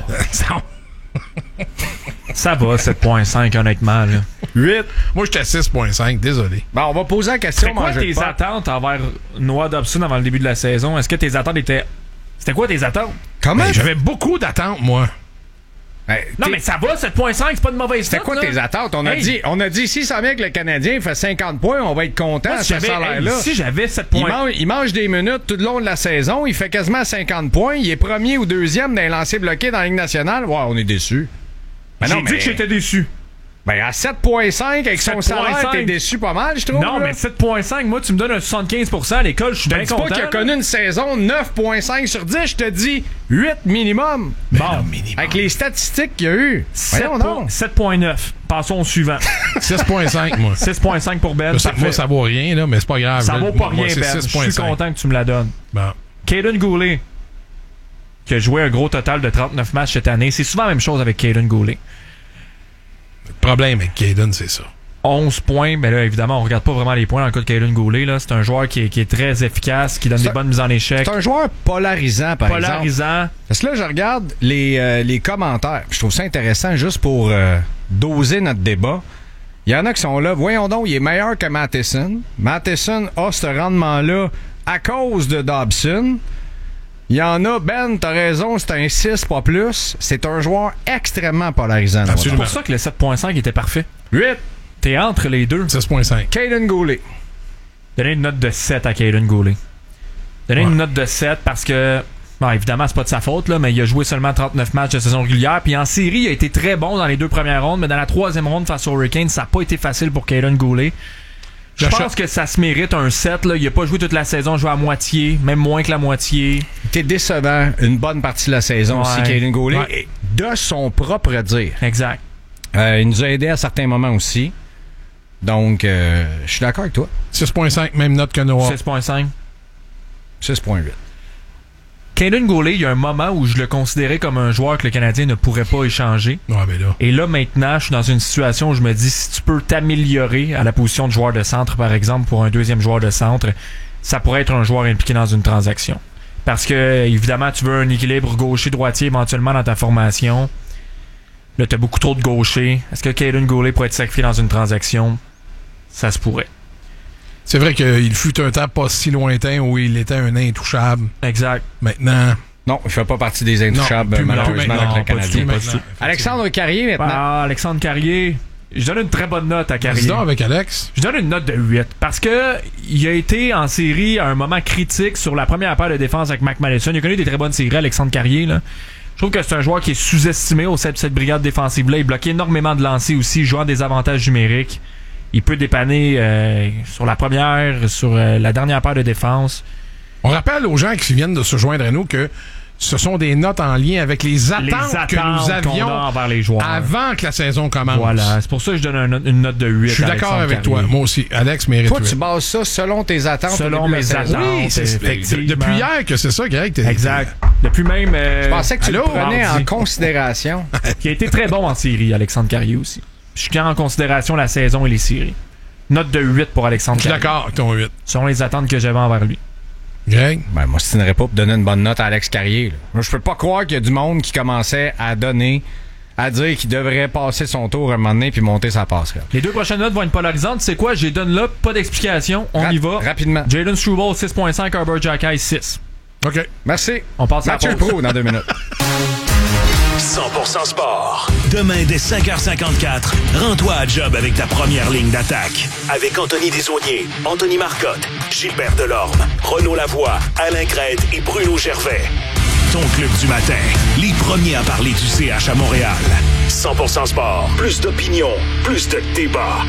chez- Ça va, sept virgule cinq, honnêtement. Là. huit. Moi, j'étais à six virgule cinq, désolé. Bon, on va poser la question. C'était quoi manger de tes pot. attentes envers Noah Dobson avant le début de la saison? Est-ce que tes attentes étaient... C'était quoi tes attentes? Comment? Ben, j'avais beaucoup d'attentes, moi. Ben, Non, t'es- mais ça va, sept virgule cinq, c'est pas une mauvaise C'était note, quoi là. tes attentes? On a Hey. dit, on a dit, si ça vient que le Canadien fait cinquante points, on va être content Moi, à si ce j'avais- salaire-là. hey, si j'avais sept Il points... mange, il mange des minutes tout le long de la saison, il fait quasiment cinquante points, il est premier ou deuxième dans les lancers bloqués dans la Ligue nationale. Ouais, on est déçus. Ben J'ai non, dit mais- que j'étais déçu. Ben à sept virgule cinq avec son sept virgule salaire, cinq. t'es déçu pas mal, je trouve. Non, là. mais sept virgule cinq, moi, tu me donnes un soixante-quinze pour cent à l'école, je suis Je te bien dis content. pas qu'il a là. connu une saison neuf virgule cinq sur dix, je te dis huit minimum. Bon, Avec les statistiques qu'il y a eu. Voyons donc. sept virgule neuf. Passons au suivant. six virgule cinq, moi. six virgule cinq pour Ben. Je sais que parfait. moi, ça vaut rien, là, mais c'est pas grave. Ça Là, vaut pas moi, rien, c'est Ben. Je six suis virgule cinq. content que tu me la donnes. Bon. Caden Goulet, qui a joué un gros total de trente-neuf matchs cette année. C'est souvent la même chose avec Caden Goulet. Le problème avec Caden, c'est ça. onze points, mais là, évidemment, on regarde pas vraiment les points dans le cas de Caden Goulet. Là. C'est un joueur qui est, qui est très efficace, qui donne C'est des un- bonnes mises en échec. C'est un joueur polarisant, par exemple. Polarisant. Parce que là, je regarde les, euh, les commentaires. Je trouve ça intéressant juste pour euh, doser notre débat. Il y en a qui sont là. Voyons donc, il est meilleur que Matheson. Matheson a ce rendement-là à cause de Dobson. Il y en a, Ben, t'as raison, c'est un six, pas plus. C'est un joueur extrêmement polarisant. C'est pour ça que le sept virgule cinq était parfait. huit. T'es entre les deux. six virgule cinq. Caden Goulet. Donnez une note de sept à Caden Goulet. Donnez une note de sept parce que, bon, évidemment, c'est pas de sa faute, là, mais il a joué seulement trente-neuf matchs de saison régulière. Puis en série, il a été très bon dans les deux premières rondes, mais dans la troisième ronde face aux Hurricanes, ça n'a pas été facile pour Caden Goulet. Je J'achète- pense que ça se mérite un sept. Là. Il a pas joué toute la saison, il a joué à moitié, même moins que la moitié. T'es décevant une bonne partie de la saison Ouais. aussi, Caden Goulet. Ouais. Et de son propre dire. Exact. Euh, il nous a aidé à certains moments aussi. Donc, euh, je suis d'accord avec toi. six virgule cinq, même note que Noah. six virgule cinq. six virgule huit. Caden Goulet, il y a un moment où je le considérais comme un joueur que le Canadien ne pourrait pas échanger. Ouais, ben là. Et là, maintenant, je suis dans une situation où je me dis, si tu peux t'améliorer à la position de joueur de centre, par exemple, pour un deuxième joueur de centre, ça pourrait être un joueur impliqué dans une transaction. Parce que, évidemment, tu veux un équilibre gaucher-droitier éventuellement dans ta formation. Là, tu as beaucoup trop de gauchers. Est-ce que Caden Goulet pourrait être sacrifié dans une transaction? Ça se pourrait. C'est vrai qu'il fut un temps pas si lointain où il était un intouchable. Exact. Maintenant. Non, il fait pas partie des intouchables, Non, plus malheureusement, maintenant. avec le Non, pas du Canadien. tout, maintenant. Alexandre Carrier, maintenant. Ah, Alexandre Carrier. Je donne une très bonne note à Carrier. Vas-y donc avec Alex. Je donne une note de huit parce que il a été en série à un moment critique sur la première paire de défense avec Mac Madison. Il a connu des très bonnes séries, Alexandre Carrier. Là. Je trouve que c'est un joueur qui est sous-estimé au sein de cette brigade défensive-là. Il bloque énormément de lancers aussi, jouant des avantages numériques. Il peut dépanner euh, sur la première, sur euh, la dernière paire de défense. On rappelle aux gens qui viennent de se joindre à nous que ce sont des notes en lien avec les attentes, Les attentes que nous avions qu'on a envers les joueurs. avant que la saison commence. Voilà, c'est pour ça que je donne un- une note de huit. Je suis à d'accord Alexandre avec toi. Carrier. Moi aussi. Alex mérite Toi, huit. tu bases ça selon tes attentes. Selon au début de mes la saison. attentes. Oui, c'est effectivement. depuis hier que c'est ça, Greg. t'es- Exact. Depuis même. euh, Je pensais que tu Allô? le prenais en mardi. considération. Qui a été très bon en série, Alexandre Carrier aussi. Je tiens en considération la saison et les séries. Note de huit pour Alexandre Je suis Carrier. d'accord avec ton huit. Selon les attentes que j'avais envers lui. Greg? Ben, moi, je signerais pas pour donner une bonne note à Alex Carrier. Là. Moi, je peux pas croire qu'il y a du monde qui commençait à donner, à dire qu'il devrait passer son tour un moment donné puis monter sa passerelle. Les deux prochaines notes vont être polarisantes. C'est quoi? Je les donne là. Pas d'explication. On Ra- y va. Rapidement. Jalen Struble, six virgule cinq. Herbert Jackai, six. OK. Merci. On passe à la Mathieu pause. Pro dans deux minutes. cent pour cent sport. Demain dès cinq heures cinquante-quatre, rends-toi à job avec ta première ligne d'attaque. Avec Anthony Desaulniers, Anthony Marcotte, Gilbert Delorme, Renaud Lavoie, Alain Crête et Bruno Gervais. Ton club du matin, les premiers à parler du C H à Montréal. cent pour cent sport, plus d'opinion, plus de débat.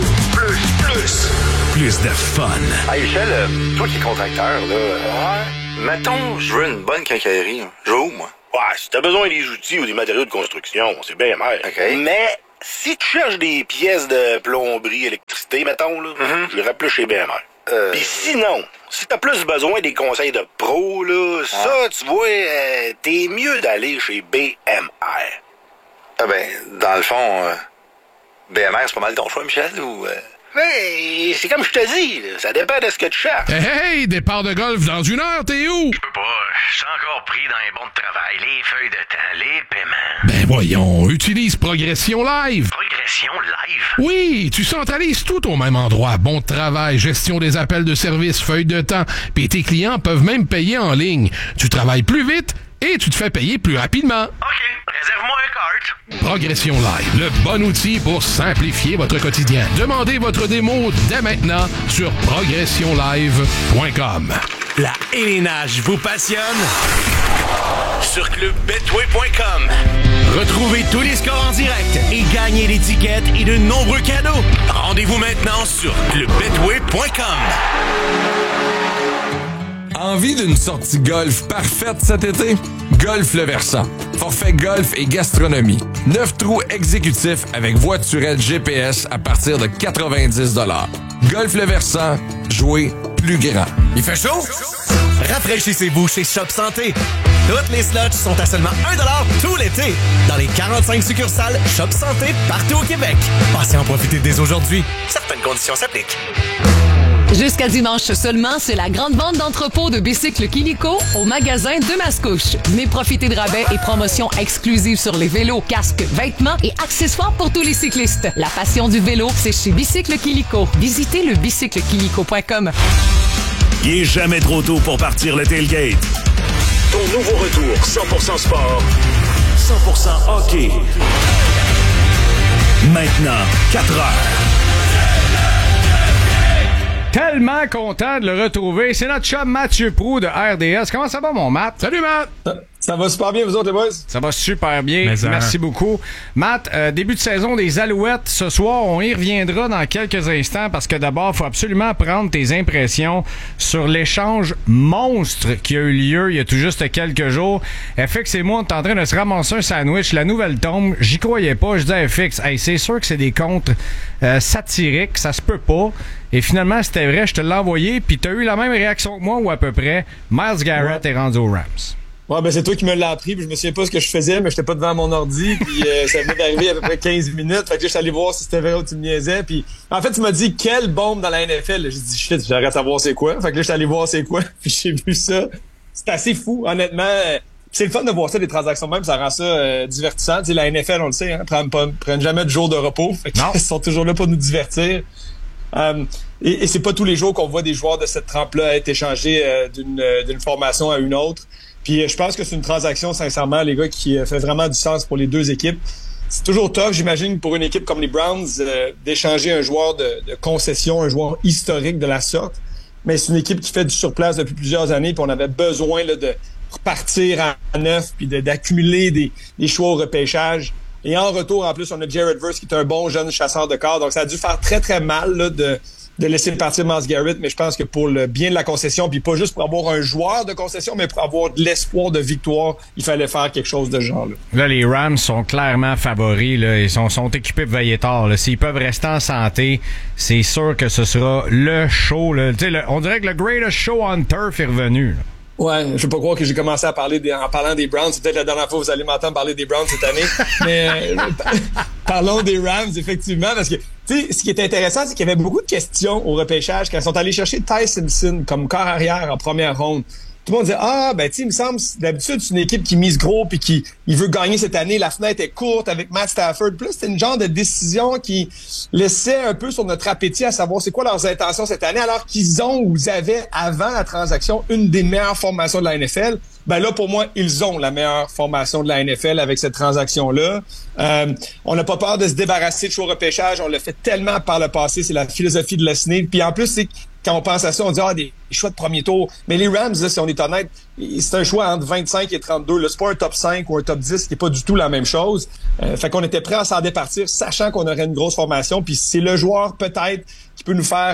Plus, plus, plus de fun. Hey Michel, euh, toi qui es contracteur, là, euh, Mettons, je veux une bonne quincaillerie. Je vais où, moi? Ouais, si t'as besoin des outils ou des matériaux de construction, c'est bien mer. OK. Mais si tu cherches des pièces de plomberie, électricité, mettons, là, mm-hmm. je irais plus chez B M R. Euh... Puis sinon, si t'as plus besoin des conseils de pro, là, ah. ça, tu vois, euh, t'es mieux d'aller chez B M R. Ah ben, dans le fond, euh, B M R, c'est pas mal ton choix, Michel, ou... Euh... Mais c'est comme je te dis, là, ça dépend de ce que tu cherches. Hey, hey, départ de golf dans une heure, t'es où? Je peux pas, je suis encore pris dans les bons de travail, les feuilles de temps, les paiements. Ben voyons, utilise Progression Live. Progression Live? Oui, tu centralises tout au même endroit. Bon de travail, gestion des appels de service, feuilles de temps, puis tes clients peuvent même payer en ligne. Tu travailles plus vite et tu te fais payer plus rapidement. OK, réserve-moi un cart. Progression Live, le bon outil pour simplifier votre quotidien. Demandez votre démo dès maintenant sur progression live point com. La élénage vous passionne? Sur club betway point com. Retrouvez tous les scores en direct et gagnez des tickets et de nombreux cadeaux. Rendez-vous maintenant sur club betway point com. Envie d'une sortie golf parfaite cet été? Golf Le Versant. Forfait golf et gastronomie. neuf trous exécutifs avec voiturette G P S à partir de quatre-vingt-dix dollars. Golf Le Versant, jouer plus grand. Il fait chaud? Rafraîchissez-vous chez Shop Santé. Toutes les slots sont à seulement un dollar tout l'été dans les quarante-cinq succursales Shop Santé partout au Québec. Passez en profiter dès aujourd'hui. Certaines conditions s'appliquent. Jusqu'à dimanche seulement, c'est la grande vente d'entrepôt de bicycles Kilico au magasin de Mascouche. Venez profiter de rabais et promotions exclusives sur les vélos, casques, vêtements et accessoires pour tous les cyclistes. La passion du vélo, c'est chez Bicycle Kilico. Visitez le bicycle kilico point com. Il est jamais trop tôt pour partir le tailgate. Ton nouveau retour cent pour cent sport, cent pour cent hockey. Maintenant, quatre heures. Tellement content de le retrouver. C'est notre chum Mathieu Proulx de R D S. Comment ça va, mon Matt? Salut, Matt! Ça, ça va super bien, vous autres, les boys? Ça va super bien. Mais Merci hein. beaucoup. Matt, euh, début de saison des Alouettes ce soir. On y reviendra dans quelques instants parce que d'abord, il faut absolument prendre tes impressions sur l'échange monstre qui a eu lieu il y a tout juste quelques jours. F X et moi, on est en train de se ramasser un sandwich. La nouvelle tombe. J'y croyais pas. Je dis à F X, hey, c'est sûr que c'est des comptes euh, satiriques. Ça se peut pas. Et finalement, c'était vrai, je te l'ai envoyé, puis t'as eu la même réaction que moi, ou à peu près. Miles Garrett ouais. est rendu aux Rams. Ouais, ben c'est toi qui me l'as appris, puis je me souviens pas ce que je faisais, mais j'étais pas devant mon ordi, puis euh, ça venait d'arriver à peu près quinze minutes. Fait que je suis allé voir si c'était vrai ou tu me niaisais, puis en fait, tu m'as dit quelle bombe dans la N F L. J'ai dit shit, j'arrête de savoir c'est quoi. Fait que là, je suis allé voir c'est quoi, puis j'ai vu ça. C'est assez fou, honnêtement. C'est le fun de voir ça, des transactions même, ça rend ça euh, divertissant. Tu sais, la N F L, on le sait, hein, prennent, pas, prennent jamais de jour de repos. Fait qu'ils sont toujours là pour nous divertir. Um, et, et c'est pas tous les jours qu'on voit des joueurs de cette trempe-là être échangés euh, d'une, euh, d'une formation à une autre. Puis euh, je pense que c'est une transaction, sincèrement, les gars, qui euh, fait vraiment du sens pour les deux équipes. C'est toujours tough, j'imagine, pour une équipe comme les Browns, euh, d'échanger un joueur de, de concession, un joueur historique de la sorte. Mais c'est une équipe qui fait du surplace depuis plusieurs années, puis on avait besoin là, de repartir à neuf, puis de, d'accumuler des, des choix au repêchage. Et en retour, en plus, on a Jared Verse qui est un bon jeune chasseur de corps. Donc, ça a dû faire très, très mal là, de, de laisser partir Myles Garrett. Mais je pense que pour le bien de la concession, puis pas juste pour avoir un joueur de concession, mais pour avoir de l'espoir de victoire, il fallait faire quelque chose de ce genre-là. Là, les Rams sont clairement favoris. Là. Ils sont, sont équipés de veiller tard. Là. S'ils peuvent rester en santé, c'est sûr que ce sera le show. Là. Le, on dirait que le greatest show on turf est revenu. Là. Ouais, je peux pas croire que j'ai commencé à parler des, en parlant des Browns. C'est peut-être la dernière fois que vous allez m'entendre parler des Browns cette année. Mais euh, parlons des Rams, effectivement, parce que tu sais, ce qui est intéressant, c'est qu'il y avait beaucoup de questions au repêchage quand ils sont allés chercher Ty Simpson comme corps arrière en première ronde. Tout le monde disait, ah, ben, tu sais, il me semble, d'habitude, c'est une équipe qui mise gros puis qui, il veut gagner cette année. La fenêtre est courte avec Matt Stafford. Plus, c'était une genre de décision qui laissait un peu sur notre appétit à savoir c'est quoi leurs intentions cette année, alors qu'ils ont ou ils avaient, avant la transaction, une des meilleures formations de la N F L. Ben là, pour moi, ils ont la meilleure formation de la N F L avec cette transaction-là. Euh, on n'a pas peur de se débarrasser de choix repêchage. On l'a fait tellement par le passé. C'est la philosophie de Lesney. Puis en plus, c'est quand on pense à ça, on dit, ah, des choix de premier tour. Mais les Rams, là, si on est honnête, c'est un choix entre vingt-cinq et trente-deux. Là, c'est pas un top cinq ou un top dix qui est pas du tout la même chose. Euh, fait qu'on était prêt à s'en départir, sachant qu'on aurait une grosse formation. Puis c'est le joueur, peut-être, qui peut nous faire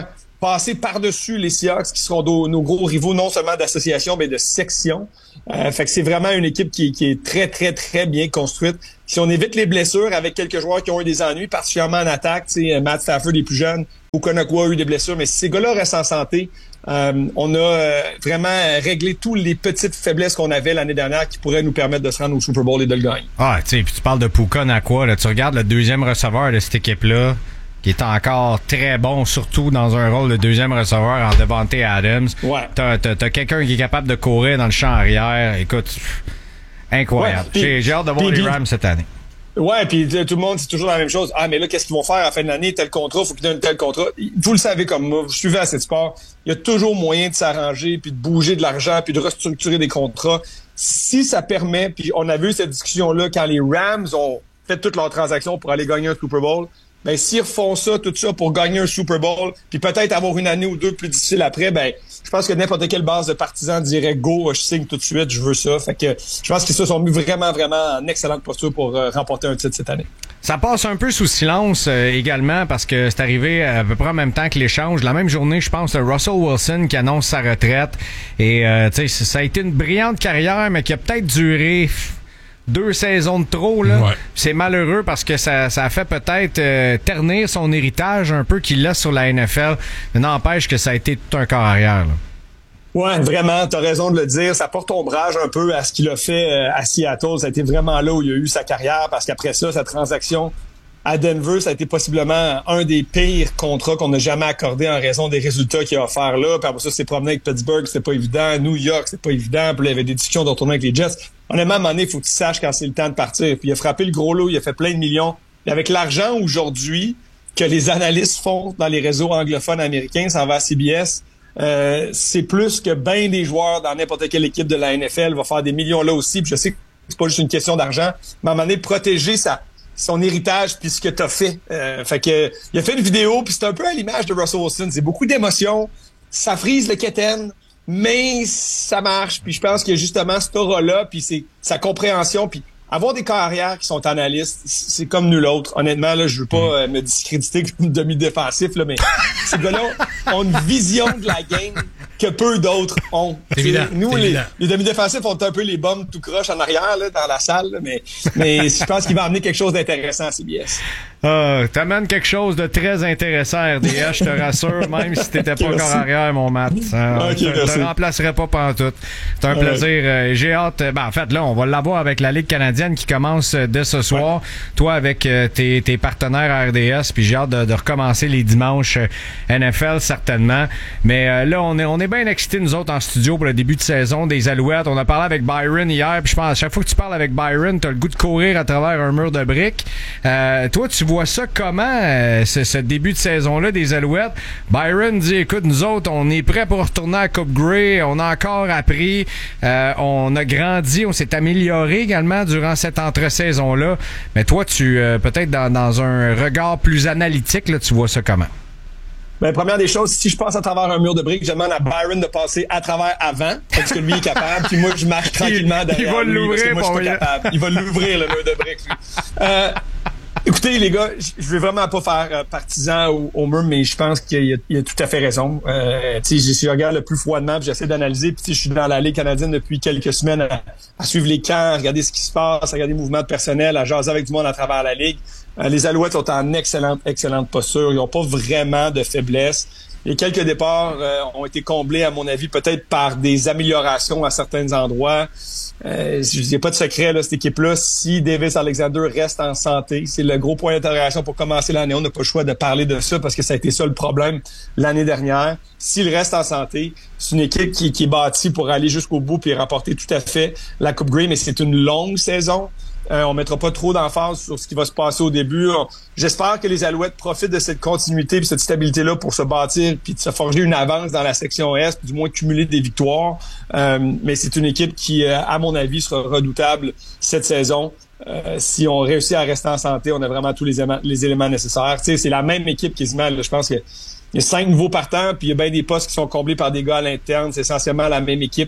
passer par-dessus les Seahawks qui seront nos, nos gros rivaux, non seulement d'association, mais de section. Euh, fait que c'est vraiment une équipe qui, qui est très, très, très bien construite. Si on évite les blessures avec quelques joueurs qui ont eu des ennuis, particulièrement en attaque, tu sais, Matt Stafford est plus jeune, Okonokwa a eu des blessures, mais si ces gars-là restent en santé, euh, on a euh, vraiment réglé toutes les petites faiblesses qu'on avait l'année dernière qui pourraient nous permettre de se rendre au Super Bowl et de le gagner. Ah, tu sais, puis tu parles de Puka Nacua, là, tu regardes le deuxième receveur de cette équipe-là, qui est encore très bon, surtout dans un rôle de deuxième receveur en Devontae Adams. Ouais. T'as, t'as, t'as quelqu'un qui est capable de courir dans le champ arrière. Écoute, incroyable. Ouais, pis, j'ai, j'ai hâte de voir pis, les Rams cette année. Ouais, puis tout le monde, c'est toujours la même chose. Ah, mais là, qu'est-ce qu'ils vont faire à la fin de l'année? Tel contrat, faut qu'ils donnent tel contrat. Vous le savez comme moi, vous suivez assez de sport. Il y a toujours moyen de s'arranger, puis de bouger de l'argent, puis de restructurer des contrats. Si ça permet, puis on a vu cette discussion-là quand les Rams ont fait toutes leurs transactions pour aller gagner un Super Bowl, ben s'ils refont ça, tout ça pour gagner un Super Bowl, puis peut-être avoir une année ou deux plus difficile après, ben je pense que n'importe quelle base de partisans dirait go, je signe tout de suite, je veux ça. Fait que je pense qu'ils se sont mis vraiment, vraiment en excellente posture pour euh, remporter un titre cette année. Ça passe un peu sous silence euh, également parce que c'est arrivé à peu près en même temps que l'échange. La même journée, je pense, Russell Wilson qui annonce sa retraite. Et euh, tu sais, ça a été une brillante carrière, mais qui a peut-être duré deux saisons de trop, là. Ouais. C'est malheureux parce que ça, ça a fait peut-être euh, ternir son héritage un peu qu'il a sur la N F L. Mais n'empêche que ça a été tout un corps arrière, là. Ouais, vraiment, t'as raison de le dire. Ça porte ombrage un peu à ce qu'il a fait euh, à Seattle. Ça a été vraiment là où il a eu sa carrière parce qu'après ça, sa transaction à Denver, ça a été possiblement un des pires contrats qu'on n'a jamais accordé en raison des résultats qu'il a offert là. Puis après ça, c'est promené avec Pittsburgh, c'était pas évident. New York, c'était pas évident. Puis là, il y avait des discussions de retourner avec les Jets. Honnêtement, à un moment donné, il faut que tu saches quand c'est le temps de partir. Puis il a frappé le gros lot, il a fait plein de millions. Et avec l'argent aujourd'hui que les analystes font dans les réseaux anglophones américains, ça va à C B S, euh, c'est plus que bien des joueurs dans n'importe quelle équipe de la N F L va faire des millions là aussi. Puis je sais que c'est pas juste une question d'argent, mais à un moment donné, protéger sa son héritage puis ce que t'as fait. Euh, fait que il a fait une vidéo puis c'est un peu à l'image de Russell Wilson. C'est beaucoup d'émotions, ça frise le keten, mais ça marche. Puis je pense que justement cette aura-là puis c'est sa compréhension puis avoir des carrières qui sont analystes, c'est comme nul autre. Honnêtement, là, je veux pas euh, me discréditer comme demi-défensif, là, mais ces gars-là ont une vision de la game que peu d'autres ont. Évident, nous, les, évident. les demi-défensifs ont un peu les bombes tout croche en arrière là, dans la salle, là, mais, mais je pense qu'il va amener quelque chose d'intéressant à C B S. Euh, t'amènes quelque chose de très intéressant, R D S, je te rassure, même si t'étais pas okay, encore arrière, mon Matt. Euh, okay, je te remplacerai pas pantoute. C'est un ouais. plaisir. Euh, j'ai hâte. Ben, en fait, là, on va l'avoir avec la Ligue canadienne qui commence euh, dès ce soir. Ouais. Toi, avec euh, tes, tes partenaires à R D S, puis j'ai hâte de, de recommencer les dimanches euh, N F L, certainement. Mais euh, là, on est, on est bien excités, nous autres, en studio pour le début de saison des Alouettes. On a parlé avec Byron hier, puis je pense à chaque fois que tu parles avec Byron, t'as le goût de courir à travers un mur de briques. Euh, toi, tu vois ça comment, euh, ce, ce début de saison-là des Alouettes? Byron dit, écoute, nous autres, on est prêts pour retourner à Coupe Grey, on a encore appris, euh, on a grandi, on s'est amélioré également durant cette entre-saison-là. Mais toi, tu euh, peut-être dans, dans un regard plus analytique, là, tu vois ça comment? Ben, première des choses, si je passe à travers un mur de briques, je demande à Byron de passer à travers avant, parce que lui est capable, puis moi, je marche tranquillement derrière il va lui, l'ouvrir, parce que moi, je suis pas capable. Il va l'ouvrir, le mur de briques, lui. Euh, écoutez, les gars, je vais vraiment pas faire euh, partisan au, au mur, mais je pense qu'il y a, il y a tout à fait raison. Euh, tu sais, si je regarde le plus froidement, puis j'essaie d'analyser, puis je suis dans la Ligue canadienne depuis quelques semaines à, à suivre les camps, à regarder ce qui se passe, à regarder les mouvements de personnel, à jaser avec du monde à travers la Ligue. Euh, les Alouettes sont en excellente, excellente posture. Ils n'ont pas vraiment de faiblesse. Les quelques départs euh, ont été comblés, à mon avis, peut-être par des améliorations à certains endroits. Euh, il n'y a pas de secret, là, cette équipe-là. Si Davis Alexander reste en santé, c'est le gros point d'interrogation pour commencer l'année. On n'a pas le choix de parler de ça parce que ça a été ça le problème l'année dernière. S'il reste en santé, c'est une équipe qui, qui est bâtie pour aller jusqu'au bout et remporter tout à fait la Coupe Grey, mais c'est une longue saison. Euh, on mettra pas trop d'emphase sur ce qui va se passer au début. On, j'espère que les Alouettes profitent de cette continuité et cette stabilité-là pour se bâtir puis de se forger une avance dans la section Est, du moins cumuler des victoires. Euh, mais c'est une équipe qui, euh, à mon avis, sera redoutable cette saison. Euh, si on réussit à rester en santé, on a vraiment tous les éléments, les éléments nécessaires. Tu sais, c'est la même équipe quasiment. Là, je pense que il y a cinq nouveaux partants, puis il y a bien des postes qui sont comblés par des gars à l'interne. C'est essentiellement la même équipe.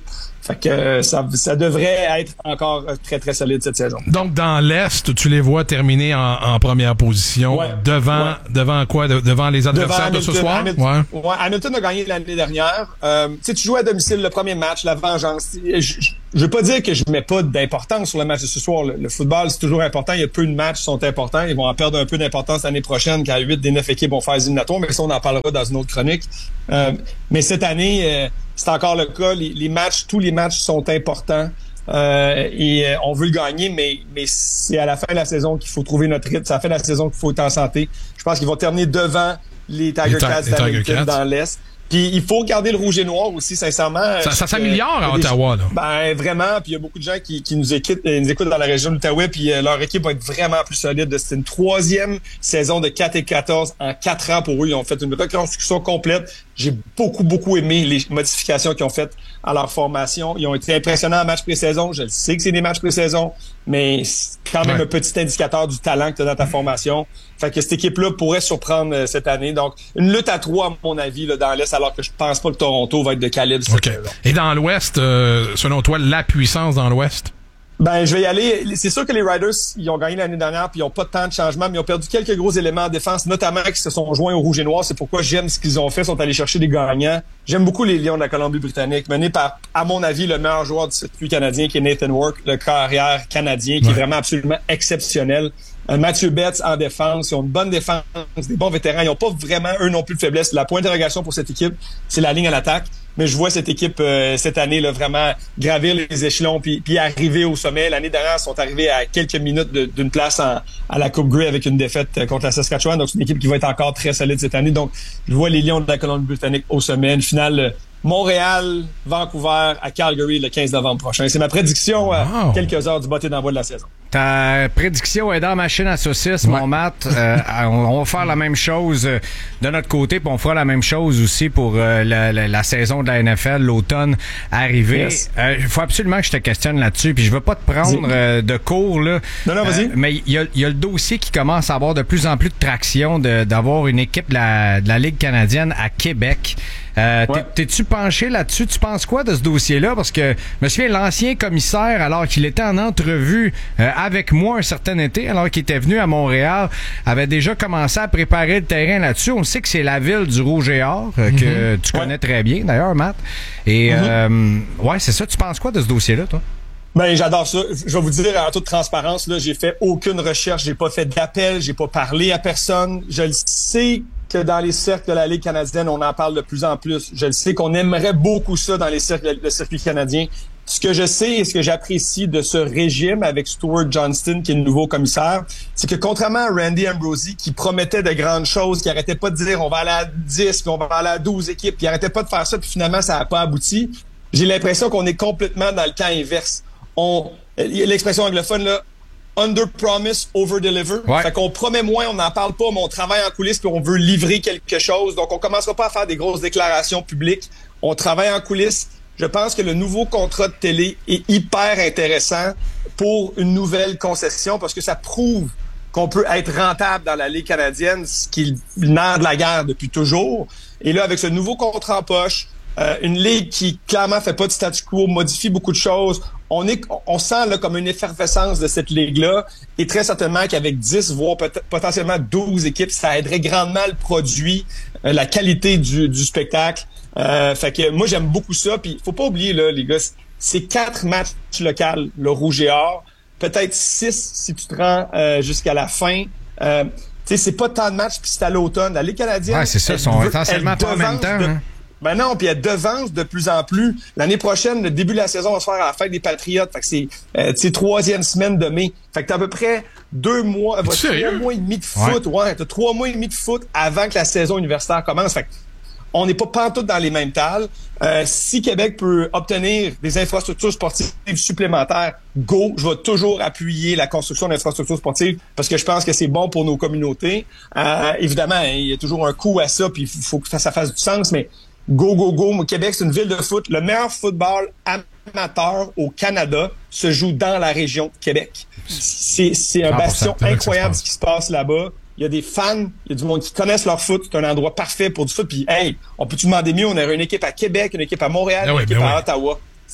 Fait que euh, ça, ça devrait être encore très, très solide cette saison. Donc, dans l'Est, tu les vois terminer en, en première position. Ouais. Devant, Ouais. devant quoi? De, devant les adversaires Devant de ce Hamilton, soir? Hamilton, Ouais. ouais, Hamilton a gagné l'année dernière. Euh, tu sais, tu joues à domicile le premier match, la vengeance. Je, je, je veux pas dire que je mets pas d'importance sur le match de ce soir. Le, le football, c'est toujours important. Il y a peu de matchs qui sont importants. Ils vont en perdre un peu d'importance l'année prochaine quand huit des neuf équipes vont faire les éliminatoires, mais ça, on en parlera dans une autre chronique. Euh, mais cette année, euh, c'est encore le cas. Les, les matchs, tous les matchs sont importants. Euh, et euh, on veut le gagner, mais, mais c'est à la fin de la saison qu'il faut trouver notre rythme. C'est à la fin de la saison qu'il faut être en santé. Je pense qu'ils vont terminer devant les Tiger Les ta- Cats les Tiger d'Hamilton Cats. dans l'Est. Puis il faut garder le rouge et noir aussi, sincèrement. Ça, ça Euh, s'améliore à il y a des- Ottawa, là. Ben vraiment, puis il y a beaucoup de gens qui, qui nous écoutent, euh, nous écoutent dans la région de l'Outaouais, puis euh, leur équipe va être vraiment plus solide. C'est une troisième saison de quatre et quatorze en quatre ans pour eux. Ils ont fait une reconstruction complète. J'ai beaucoup, beaucoup aimé les modifications qu'ils ont faites à leur formation. Ils ont été impressionnants en match pré-saison. Je le sais que c'est des matchs pré-saison, mais c'est quand même Ouais. un petit indicateur du talent que tu as dans ta formation. Fait que cette équipe-là pourrait surprendre euh, cette année. Donc, une lutte à trois, à mon avis, là, dans l'Est, alors que je pense pas que Toronto va être de calibre cette OK. saison. Et dans l'Ouest, euh, selon toi, la puissance dans l'Ouest? Ben, je vais y aller. C'est sûr que les Riders, ils ont gagné l'année dernière, puis ils ont pas tant de changements, mais ils ont perdu quelques gros éléments en défense, notamment qui se sont joints au rouge et noir. C'est pourquoi j'aime ce qu'ils ont fait, ils sont allés chercher des gagnants. J'aime beaucoup les Lions de la Colombie-Britannique, menés par, à mon avis, le meilleur joueur du circuit canadien, qui est Nathan Work, le carrière canadien, qui Ouais. est vraiment absolument exceptionnel. Euh, Matthew Betts en défense, ils ont une bonne défense, des bons vétérans. Ils n'ont pas vraiment, eux non plus, de faiblesse. La point d'interrogation pour cette équipe, c'est la ligne à l'attaque. Mais je vois cette équipe euh, cette année là vraiment gravir les échelons puis, puis arriver au sommet. L'année dernière, ils sont arrivés à quelques minutes de- d'une place en, à la Coupe Grey avec une défaite euh, contre la Saskatchewan. Donc, c'est une équipe qui va être encore très solide cette année. Donc, je vois les Lions de la Colombie-Britannique au sommet. Une finale euh, Montréal, Vancouver à Calgary le quinze novembre prochain. C'est ma prédiction à Wow. quelques heures du botté d'envoi de la saison. Ta prédiction est dans la machine à saucisses, mon Matt. Euh, on, on va faire la même chose euh, de notre côté, puis on fera la même chose aussi pour euh, la, la, la saison de la N F L, l'automne arrivé. Yes. Euh, il faut absolument que je te questionne là-dessus, puis je veux pas te prendre euh, de cours, là. Non, non, vas-y. Euh, mais il y a, il y a le dossier qui commence à avoir de plus en plus de traction de, d'avoir une équipe de la, de la Ligue canadienne à Québec. Euh, Ouais. t'es- T'es-tu penché là-dessus? Tu penses quoi de ce dossier-là? Parce que, je me souviens, l'ancien commissaire, alors qu'il était en entrevue euh, avec moi un certain été, alors qu'il était venu à Montréal, avait déjà commencé à préparer le terrain là-dessus. On sait que c'est la ville du Rouge et Or, euh, que tu connais très bien, d'ailleurs, Matt. Et, euh, ouais, c'est ça. Tu penses quoi de ce dossier-là, toi? Ben, j'adore ça. Je vais vous dire en toute transparence, là, j'ai fait aucune recherche, j'ai pas fait d'appel, j'ai pas parlé à personne. Je le sais que dans les cercles de la Ligue canadienne, on en parle de plus en plus. Je le sais qu'on aimerait beaucoup ça dans les cercles de circuit canadien. Ce que je sais et ce que j'apprécie de ce régime avec Stuart Johnston, qui est le nouveau commissaire, c'est que contrairement à Randy Ambrosie, qui promettait de grandes choses, qui arrêtait pas de dire on va aller à dix, puis on va aller à douze équipes, qui arrêtait pas de faire ça, puis finalement ça n'a pas abouti, j'ai l'impression qu'on est complètement dans le camp inverse. On, l'expression anglophone, là, under promise, over deliver. Ouais. Fait qu'on promet moins, on n'en parle pas, mais on travaille en coulisses puis on veut livrer quelque chose. Donc, on commencera pas à faire des grosses déclarations publiques. On travaille en coulisses. Je pense que le nouveau contrat de télé est hyper intéressant pour une nouvelle concession parce que ça prouve qu'on peut être rentable dans la Ligue canadienne, ce qui est le nerf de la guerre depuis toujours. Et là, avec ce nouveau contrat en poche, euh, une ligue qui clairement fait pas de statu quo, modifie beaucoup de choses, on est, on sent là comme une effervescence de cette ligue-là, et très certainement qu'avec dix, voire peut- potentiellement douze équipes, ça aiderait grandement le produit, euh, la qualité du, du spectacle. Euh, fait que moi j'aime beaucoup ça. Puis faut pas oublier là, les gars, c'est quatre matchs locaux, le Rouge et Or, peut-être six si tu te rends euh, jusqu'à la fin. Euh, tu sais, c'est pas tant de matchs puis c'est à l'automne. La Ligue canadienne, Ouais, c'est ça, elle ils sont veut- essentiellement elle pas en même devance temps, de- hein. Ben non, puis elle devance de plus en plus. L'année prochaine, le début de la saison va se faire à la fête des Patriotes. Fait que c'est, euh, tu sais, troisième semaine de mai. Fait que t'as à peu près deux mois, euh, trois sérieux? mois et demi de foot. Ouais, t'as trois mois et demi de foot avant que la saison universitaire commence. Fait que on n'est pas pantoute dans les mêmes tales. Euh, si Québec peut obtenir des infrastructures sportives supplémentaires, go, je vais toujours appuyer la construction d'infrastructures sportives parce que je pense que c'est bon pour nos communautés. Euh, évidemment, il y a toujours un coût à ça, puis il faut que ça fasse du sens, mais go, go, go. Québec, c'est une ville de foot. Le meilleur football amateur au Canada se joue dans la région de Québec. C'est, c'est un cent pour cent, bastion c'est vrai que ça se incroyable passe. ce qui se passe là-bas. Il y a des fans, il y a du monde qui connaissent leur foot. C'est un endroit parfait pour du foot. Puis, hey, on peut-tu demander mieux? On aurait une équipe à Québec, une équipe à Montréal, Ben une oui, équipe ben à oui. Ottawa.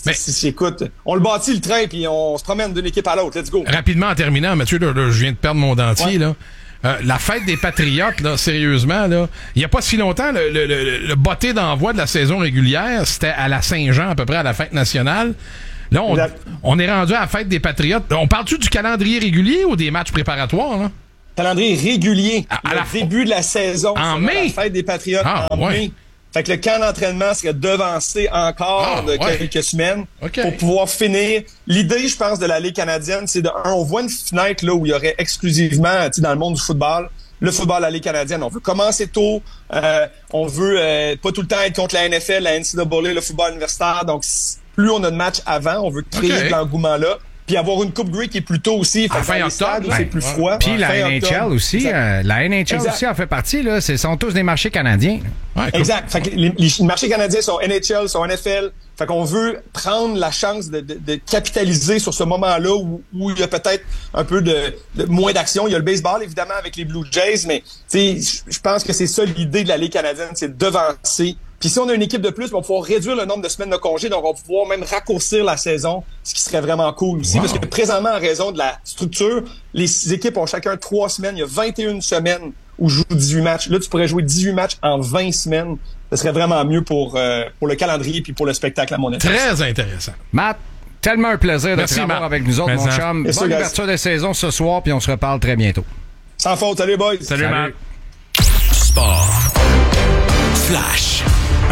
Mais si, si, écoute, on le bâtit le train puis on se promène d'une équipe à l'autre. Let's go. Rapidement en terminant, Mathieu, là, là, je viens de perdre mon dentier, ouais. là. Euh, la fête des Patriotes, là, sérieusement, là, il n'y a pas si longtemps, le, le, le, le botté d'envoi de la saison régulière, c'était à la Saint-Jean, à peu près à la fête nationale. Là, on, on est rendu à la fête des Patriotes. On parle-tu du calendrier régulier ou des matchs préparatoires, là? Calendrier régulier. À, à le la début de la saison. En mai? La fête des Patriotes ah, en ouais. mai. Fait que le camp d'entraînement serait devancé encore ah, de ouais. quelques semaines okay. pour pouvoir finir. L'idée, je pense, de la Ligue canadienne, c'est de un, on voit une fenêtre là où il y aurait exclusivement, tu sais, dans le monde du football, le football à la Ligue canadienne. On veut commencer tôt. Euh, on veut euh, pas tout le temps être contre la N F L, la N C A A, le football universitaire. Donc, plus on a de matchs avant, on veut créer okay. de l'engouement-là. Puis avoir une Coupe Grey qui est plus tôt aussi. Fait fin octobre, c'est plus froid. Puis la N H L aussi. Euh, la N H L exact. aussi en fait partie. Là. Ce sont tous des marchés canadiens. Ouais, exact. Fait que les, les marchés canadiens sont N H L, sont N F L. Fait qu'on veut prendre la chance de, de, de capitaliser sur ce moment-là où, où il y a peut-être un peu de, de moins d'action. Il y a le baseball, évidemment, avec les Blue Jays, mais je pense que c'est ça l'idée de la Ligue canadienne, c'est de devancer. Puis si on a une équipe de plus, on va pouvoir réduire le nombre de semaines de congés, donc on va pouvoir même raccourcir la saison, ce qui serait vraiment cool aussi. Wow. Parce que présentement, en raison de la structure, les équipes ont chacun trois semaines. Il y a vingt et une semaines où je joue dix-huit matchs. Là, tu pourrais jouer dix-huit matchs en vingt semaines. Ce serait vraiment mieux pour, euh, pour le calendrier puis pour le spectacle à mon avis. Très intéressant. Matt, tellement un plaisir Merci, de te avoir avec nous autres, Merci. mon chum. Bonne sûr, ouverture de saison ce soir, puis on se reparle très bientôt. Sans faute. Salut, boys. Salut, Salut. Matt. Sport. Flash.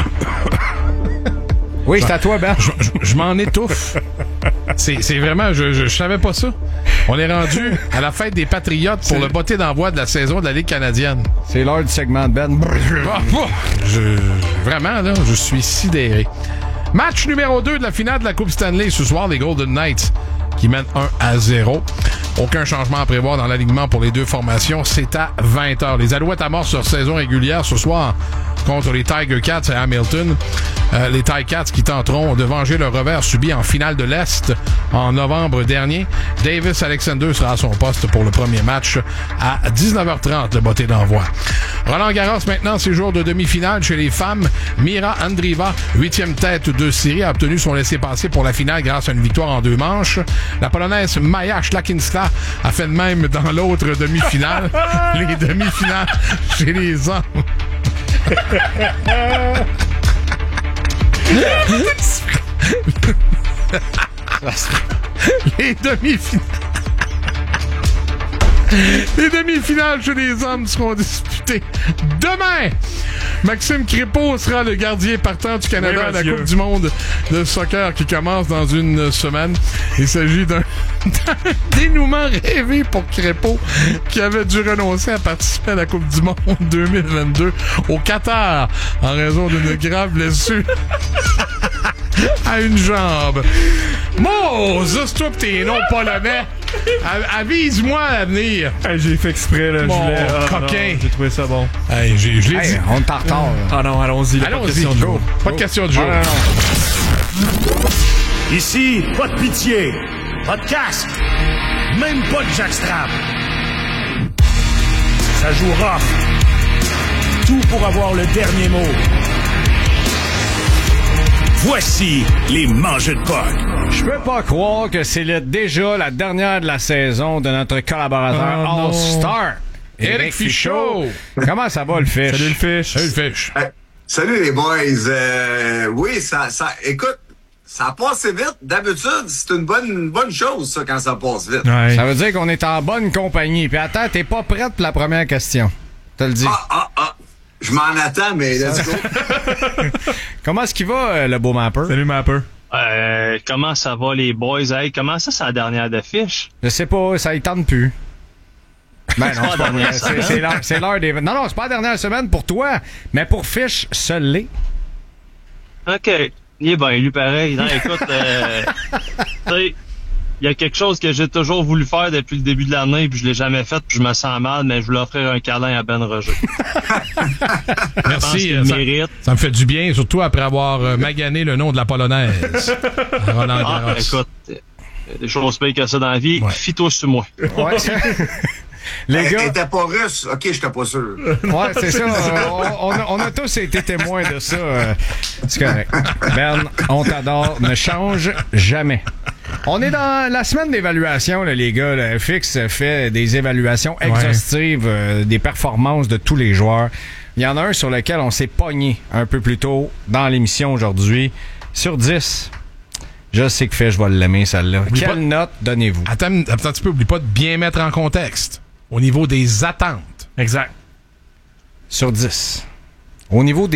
Oui, c'est à toi, Ben. Je, je, je m'en étouffe. C'est, c'est vraiment, je, je, je savais pas ça. On est rendu à la fête des Patriotes pour c'est... le botté d'envoi de la saison de la Ligue canadienne. C'est l'heure du segment de Ben. Je, vraiment, là, je suis sidéré. Match numéro deux de la finale de la Coupe Stanley ce soir, les Golden Knights qui mènent un à zéro. Aucun changement à prévoir dans l'alignement pour les deux formations. C'est à vingt heures. Les Alouettes amorcent leur saison régulière ce soir contre les Tiger Cats à Hamilton. Euh, les Tiger Cats qui tenteront de venger leur revers subi en finale de l'Est en novembre dernier. Davis Alexander sera à son poste pour le premier match à dix-neuf heures trente, le botté d'envoi. Roland Garros maintenant, ses jours de demi-finale chez les femmes. Mira Andreeva, huitième tête de série, a obtenu son laissez-passer pour la finale grâce à une victoire en deux manches. La Polonaise Maja Szlakinska a fait de même dans l'autre demi-finale. Les demi-finales chez les hommes. Les demi-finales. Les demi-finales chez les hommes seront disputées demain. Maxime Crépeau sera le gardien partant du Canada oui, à la Coupe du monde de soccer qui commence dans une semaine. Il s'agit d'un, d'un dénouement rêvé pour Crépeau qui avait dû renoncer à participer à la Coupe du monde deux mille vingt-deux au Qatar en raison d'une grave blessure à une jambe. Moses, toi pis tes noms polonais. Avise-moi à l'avenir. Hey, j'ai fait exprès, là. Mon je voulais, oh, coquin. Non, j'ai trouvé ça bon. Hey, j'ai, je l'ai hey, dit. On est en retard. Ah non, allons-y. Allons-y. Pas de question de jour. Pas de question de jour. Ah, non, non. Ici, pas de pitié. Pas de casque. Même pas de jackstrap. Ça joue rough. Tout pour avoir le dernier mot. Voici les mangeux de puck. Je peux pas croire que c'est le, déjà la dernière de la saison de notre collaborateur oh, All-Star, Éric Fichaud. Comment ça va, le Fish? Salut, le Fish. Salut, le Fish. Euh, salut, les boys. Euh, oui, ça, ça, écoute, ça passe vite. D'habitude, c'est une bonne, une bonne chose, ça, quand ça passe vite. Ouais. Ça veut dire qu'on est en bonne compagnie. Puis attends, t'es pas prête pour la première question. Je te le dis. Ah, ah, ah. Je m'en attends, mais let's go. Comment est-ce qu'il va, euh, le beau Mapper? Salut, Mapper. Euh, comment ça va, les boys? Hey, comment ça, c'est la dernière de Fish? Je sais pas, ça y tente plus. Ben non, c'est pas vrai. C'est, c'est, l'heure, c'est l'heure des... Non, non, c'est pas la dernière semaine pour toi, mais pour Fish, seul l'est. OK. Il est bien, lui, pareil. Non, écoute, euh, tu sais, il y a quelque chose que j'ai toujours voulu faire depuis le début de l'année, puis je l'ai jamais fait, puis je me sens mal, mais je voulais offrir un câlin à Ben Roger. Merci. Ça, mérite. ça me fait du bien, surtout après avoir euh, magané le nom de la Polonaise. Roland Garros. Ah, écoute, des choses pires que ça dans la vie. Ouais. Fie-toi sur moi. Ouais. Les Elle gars... était pas russe. OK, j'étais pas sûr. Ouais, c'est ça. on, on, a, on a tous été témoins de ça. euh, C'est correct. Ben, on t'adore. Ne change jamais. On est dans la semaine d'évaluation, là, les gars. Là. F X fait des évaluations exhaustives ouais. euh, des performances de tous les joueurs. Il y en a un sur lequel on s'est pogné un peu plus tôt dans l'émission aujourd'hui. Sur dix, je sais que fait, je vais l'aimer, celle-là. Oublie Quelle pas... note donnez-vous? Attends, attends un petit peu, oublie pas de bien mettre en contexte. Au niveau des attentes. Exact. Sur dix. Au niveau des